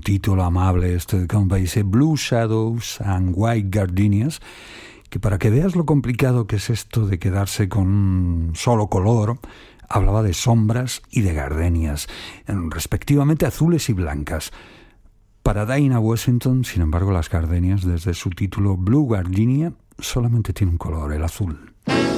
título amable este, como dice Blue Shadows and White Gardenias, que para que veas lo complicado que es esto de quedarse con un solo color, hablaba de sombras y de gardenias, respectivamente azules y blancas. Para Dinah Washington, sin embargo, las gardenias, desde su título Blue Gardenia, solamente tiene un color, el azul.